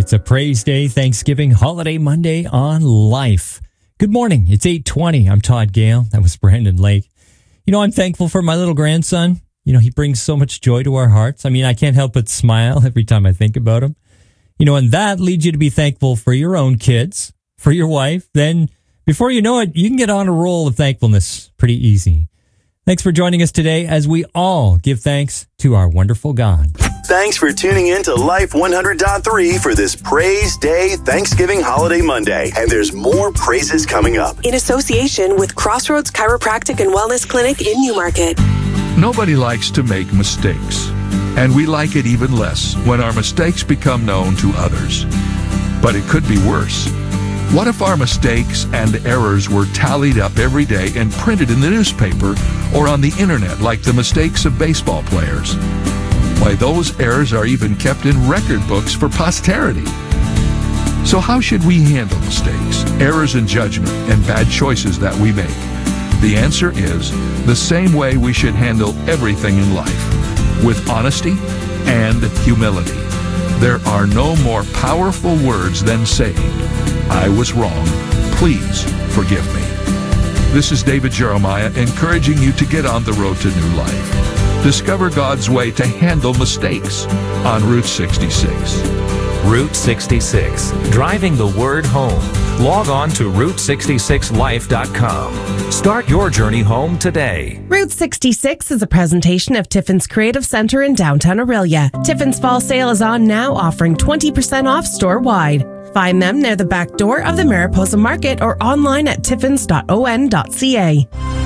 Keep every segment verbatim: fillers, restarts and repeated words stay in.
It's a praise day, Thanksgiving, holiday Monday on Life. Good morning. It's eight twenty. I'm Todd Gale. That was Brandon Lake. You know, I'm thankful for my little grandson. You know, he brings so much joy to our hearts. I mean, I can't help but smile every time I think about him. You know, and that leads you to be thankful for your own kids, for your wife. Then, before you know it, you can get on a roll of thankfulness pretty easy. Thanks for joining us today as we all give thanks to our wonderful God. Thanks for tuning in to Life one hundred point three for this Praise Day Thanksgiving Holiday Monday. And there's more praises coming up. In association with Crossroads Chiropractic and Wellness Clinic in Newmarket. Nobody likes to make mistakes, and we like it even less when our mistakes become known to others. But it could be worse. What if our mistakes and errors were tallied up every day and printed in the newspaper or on the internet like the mistakes of baseball players? Why, those errors are even kept in record books for posterity. So how should we handle mistakes, errors in judgment, and bad choices that we make? The answer is the same way we should handle everything in life, with honesty and humility. There are no more powerful words than saying, "I was wrong. Please forgive me." This is David Jeremiah encouraging you to get on the road to new life. Discover God's way to handle mistakes on Route sixty-six. Route sixty-six, driving the word home. Log on to route sixty-six life dot com. Start your journey home today. Route sixty-six is a presentation of Tiffin's Creative Center in downtown Aurelia. Tiffin's fall sale is on now, offering twenty percent off store-wide. Find them near the back door of the Mariposa Market or online at tiffins dot o n dot c a.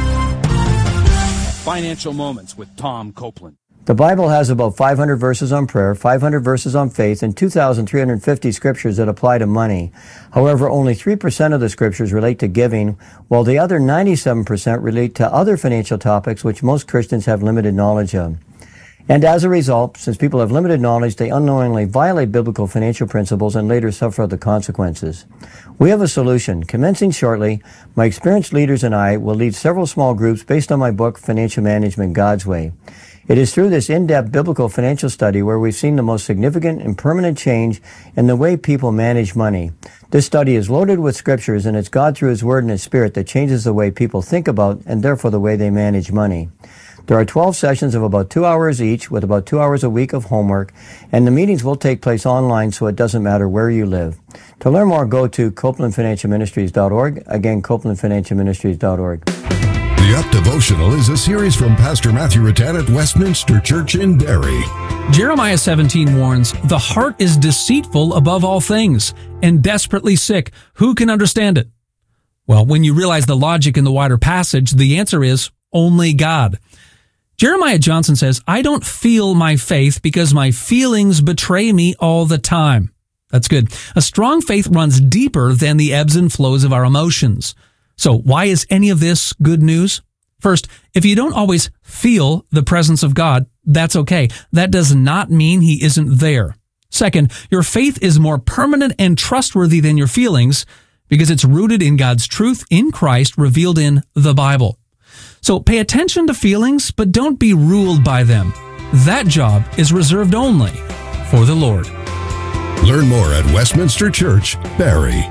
Financial Moments with Tom Copeland. The Bible has about five hundred verses on prayer, five hundred verses on faith, and two thousand three hundred fifty scriptures that apply to money. However, only three percent of the scriptures relate to giving, while the other ninety-seven percent relate to other financial topics which most Christians have limited knowledge of. And as a result, since people have limited knowledge, they unknowingly violate biblical financial principles and later suffer the consequences. We have a solution. Commencing shortly, my experienced leaders and I will lead several small groups based on my book, Financial Management God's Way. It is through this in-depth biblical financial study where we've seen the most significant and permanent change in the way people manage money. This study is loaded with scriptures, and it's God through His Word and His Spirit that changes the way people think about and therefore the way they manage money. There are twelve sessions of about two hours each with about two hours a week of homework, and the meetings will take place online so it doesn't matter where you live. To learn more, go to copeland financial ministries dot org. Again, copeland financial ministries dot org. The Up Devotional is a series from Pastor Matthew Rattan at Westminster Church in Barrie. Jeremiah seventeen warns, "The heart is deceitful above all things and desperately sick. Who can understand it?" Well, when you realize the logic in the wider passage, the answer is only God. Jeremiah Johnson says, "I don't feel my faith because my feelings betray me all the time." That's good. A strong faith runs deeper than the ebbs and flows of our emotions. So why is any of this good news? First, if you don't always feel the presence of God, that's okay. That does not mean He isn't there. Second, your faith is more permanent and trustworthy than your feelings because it's rooted in God's truth in Christ revealed in the Bible. So pay attention to feelings, but don't be ruled by them. That job is reserved only for the Lord. Learn more at Westminster Church, Barrie.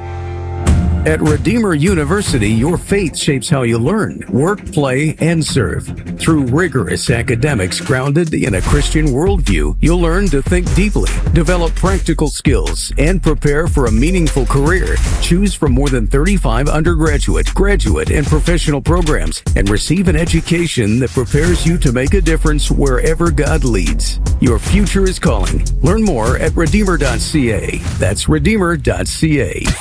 At Redeemer University, your faith shapes how you learn, work, play, and serve. Through rigorous academics grounded in a Christian worldview, you'll learn to think deeply, develop practical skills, and prepare for a meaningful career. Choose from more than thirty-five undergraduate, graduate, and professional programs, and receive an education that prepares you to make a difference wherever God leads. Your future is calling. Learn more at redeemer dot c a. That's redeemer dot c a.